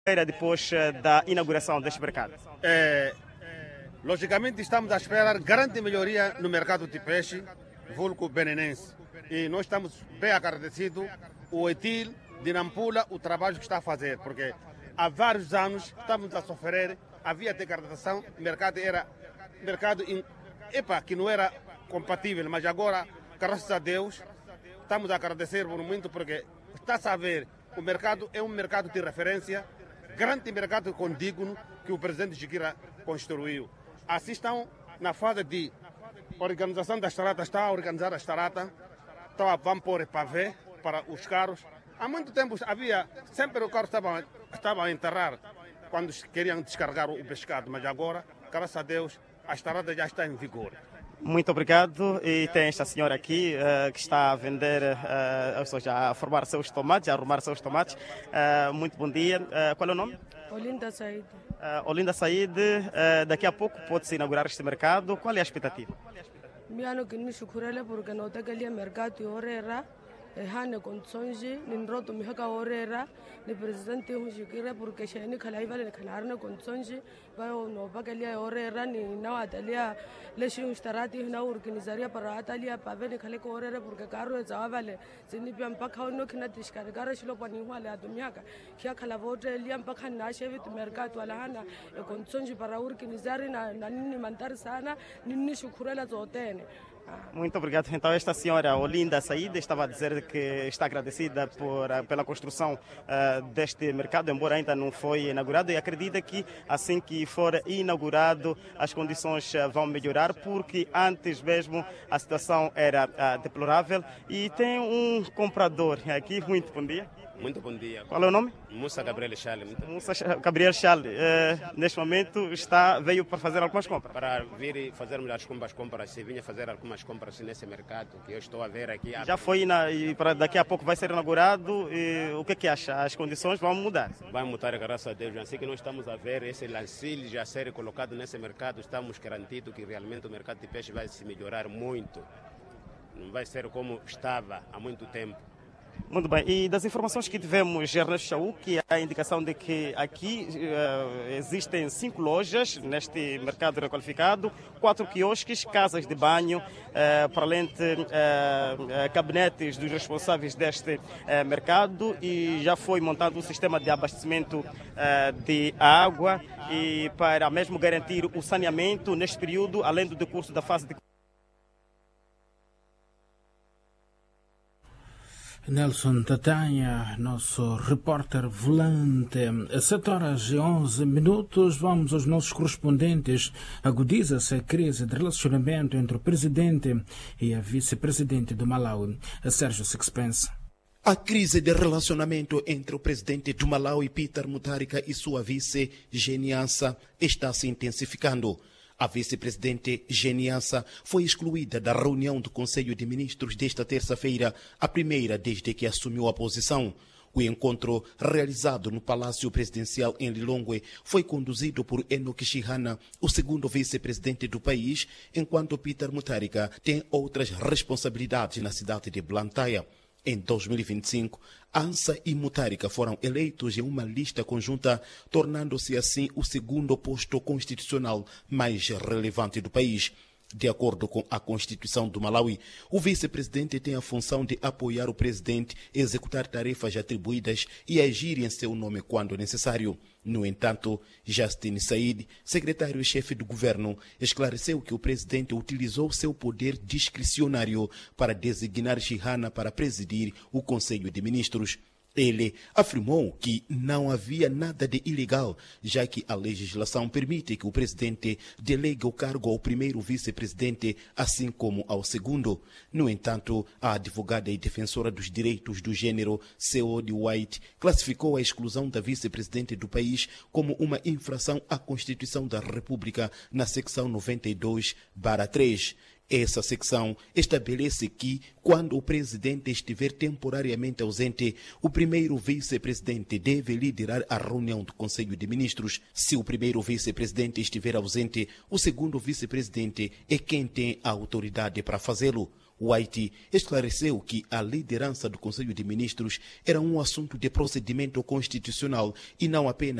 depois da inauguração deste mercado? Logicamente estamos a esperar grande melhoria no mercado de peixe, vulgo benenense. E nós estamos bem agradecidos ao Etil de Nampula o trabalho que está a fazer, porque há vários anos estamos a sofrer, havia degradação, o mercado era que não era compatível, mas agora, graças a Deus, estamos a agradecer muito porque está-se a ver, o mercado é um mercado de referência, grande mercado condigno que o presidente Chiquira construiu. Assim estão na fase de organização da estrada, está a organizar a estrada, vamos pôr pavê para os carros. Há muito tempo sempre o carro estava a enterrar quando queriam descarregar o pescado, mas agora, graças a Deus, a estrada já está em vigor. Muito obrigado. E tem esta senhora aqui que está a vender, ou seja, a formar seus tomates, a arrumar seus tomates. Muito bom dia. Qual é o nome? Olinda Said. Olinda Said, daqui a pouco pode-se inaugurar este mercado. Qual é a expectativa? Miano que ni shukurele porque no tekelia mercado orera. Hane konsonji ninroto mihaka orera ni presidente Mushikira porque shani khalaiva le khalarne konsonji bayo no bakalia orera ni nawatalia leshi ustarati na organizaria para atalia paveni khale ko orera porque karo zawale sinipi mpaka no kina tishkare karo shilo pani hwale adumiaka kia khala vote lia mpaka na shevit mercado ala hana konsonji para organizari na nini mandar sana nini shukurela zotene. Muito obrigado. Então, esta senhora Olinda Saída estava a dizer que está agradecida pela construção deste mercado, embora ainda não foi inaugurado, e acredita que assim que for inaugurado as condições vão melhorar, porque antes mesmo a situação era deplorável. E tem um comprador aqui. Muito bom dia. Muito bom dia. Qual é o nome? Musa Gabriel Chale. Musa Gabriel Chale. Neste momento veio para fazer algumas compras. Para vir e fazermos as compras. Se vinha fazer algumas compras nesse mercado que eu estou a ver aqui. Já foi e para daqui a pouco vai ser inaugurado. O que acha? As condições vão mudar? Vai mudar, graças a Deus. Assim que nós estamos a ver esse lancilho já ser colocado nesse mercado, estamos garantidos que realmente o mercado de peixe vai se melhorar muito. Não vai ser como estava há muito tempo. Muito bem. E das informações que tivemos, Ernesto Chau, que é a indicação de que aqui existem 5 lojas neste mercado requalificado, 4 quiosques, casas de banho, para além de gabinetes dos responsáveis deste mercado, e já foi montado um sistema de abastecimento de água e para mesmo garantir o saneamento neste período, além do decurso da fase de Nelson Tatanha, nosso repórter volante. Às 7h11, vamos aos nossos correspondentes. Agudiza-se a crise de relacionamento entre o presidente e a vice-presidente do Malawi, Sérgio Sixpence. A crise de relacionamento entre o presidente do Malawi, Peter Mutharika, e sua vice, Geniança, está se intensificando. A vice-presidente Geniança foi excluída da reunião do Conselho de Ministros desta terça-feira, a primeira desde que assumiu a posição. O encontro, realizado no Palácio Presidencial em Lilongwe, foi conduzido por Enoch Chihana, o segundo vice-presidente do país, enquanto Peter Mutharika tem outras responsabilidades na cidade de Blantyre. Em 2025, Ansa e Mutharika foram eleitos em uma lista conjunta, tornando-se assim o segundo posto constitucional mais relevante do país. De acordo com a Constituição do Malawi, o vice-presidente tem a função de apoiar o presidente, executar tarefas atribuídas e agir em seu nome quando necessário. No entanto, Justin Said, secretário-chefe do governo, esclareceu que o presidente utilizou seu poder discricionário para designar Chihana para presidir o Conselho de Ministros. Ele afirmou que não havia nada de ilegal, já que a legislação permite que o presidente delegue o cargo ao primeiro vice-presidente, assim como ao segundo. No entanto, a advogada e defensora dos direitos do gênero, Seode White, classificou a exclusão da vice-presidente do país como uma infração à Constituição da República na secção 92/3. Essa secção estabelece que, quando o presidente estiver temporariamente ausente, o primeiro vice-presidente deve liderar a reunião do Conselho de Ministros. Se o primeiro vice-presidente estiver ausente, o segundo vice-presidente é quem tem a autoridade para fazê-lo. O Haiti esclareceu que a liderança do Conselho de Ministros era um assunto de procedimento constitucional e não apenas